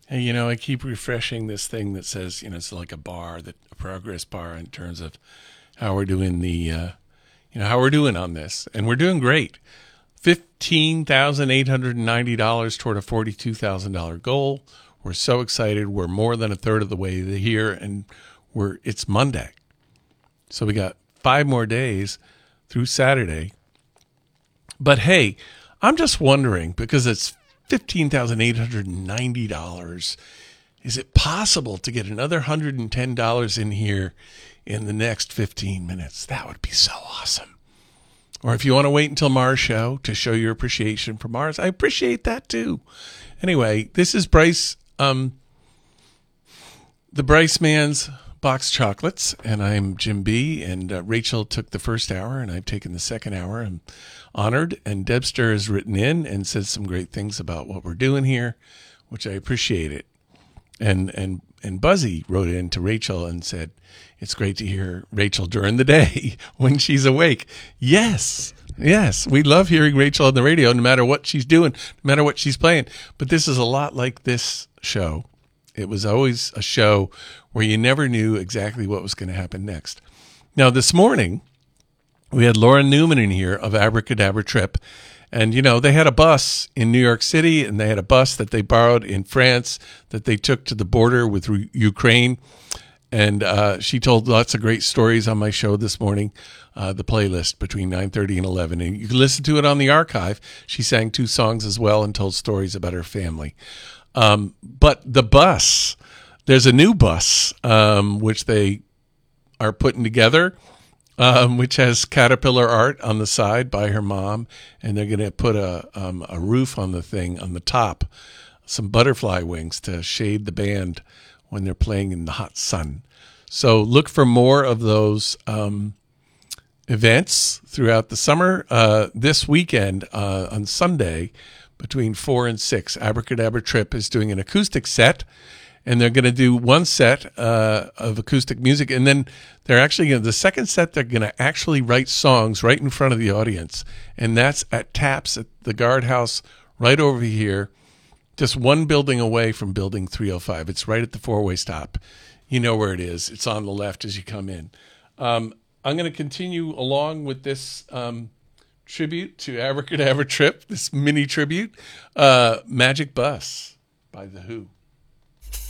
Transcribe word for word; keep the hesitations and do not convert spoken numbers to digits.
Hey, you know, I keep refreshing this thing that says, you know, it's like a bar, that a progress bar in terms of how we're doing the, uh, you know, how we're doing on this, and we're doing great. Fifteen thousand eight hundred and ninety dollars toward a forty-two thousand dollar goal. We're so excited. We're more than a third of the way here, and we're it's Monday, so we got five more days through Saturday. But hey, I'm just wondering, because it's fifteen thousand eight hundred and ninety dollars. Is it possible to get another one hundred and ten dollars in here in the next fifteen minutes? That would be so awesome. Or if you want to wait until Mars' show to show your appreciation for Mars, I appreciate that too. Anyway, this is Bryce, um, the Bryce Man's Box Chocolates, and I'm Jim B. And uh, Rachel took the first hour, and I've taken the second hour. I'm honored, and Debster has written in and said some great things about what we're doing here, which I appreciate it. And and and Buzzy wrote in to Rachel and said, it's great to hear Rachel during the day when she's awake. Yes, yes, we love hearing Rachel on the radio no matter what she's doing, no matter what she's playing. But this is a lot like this show. It was always a show where you never knew exactly what was going to happen next. Now, this morning, we had Lauren Newman in here of Abracadabra Trip. And, you know, they had a bus in New York City, and they had a bus that they borrowed in France that they took to the border with U- Ukraine. And uh, she told lots of great stories on my show this morning, uh, the playlist between nine thirty and eleven. And you can listen to it on the archive. She sang two songs as well and told stories about her family. Um, but the bus, there's a new bus, um, which they are putting together, um, which has Caterpillar art on the side by her mom. And they're going to put a, um, a roof on the thing on the top, some butterfly wings to shade the band when they're playing in the hot sun. So look for more of those um, events throughout the summer. Uh, this weekend, uh, on Sunday, between four and six, Abracadabra Trip is doing an acoustic set, and they're going to do one set uh, of acoustic music, and then they're actually going to, the second set, they're going to actually write songs right in front of the audience, and that's at Taps at the Guardhouse right over here, just one building away from Building three oh five. It's right at the four-way stop. You know where it is. It's on the left as you come in. Um, I'm going to continue along with this um, tribute to Abracadabra Trip, this mini tribute, uh, Magic Bus by The Who.